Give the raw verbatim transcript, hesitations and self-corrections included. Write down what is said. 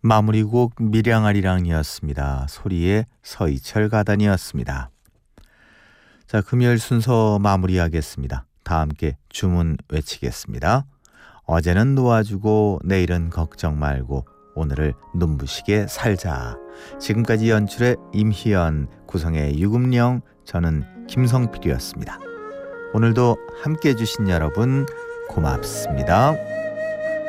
마무리곡 밀양아리랑이었습니다. 소리의 서희철 가단이었습니다. 자, 금요일 순서 마무리하겠습니다. 다 함께 주문 외치겠습니다. 어제는 놓아주고 내일은 걱정 말고 오늘을 눈부시게 살자. 지금까지 연출의 임희연, 구성의 유금령, 저는 김성필이었습니다. 오늘도 함께해 주신 여러분 고맙습니다.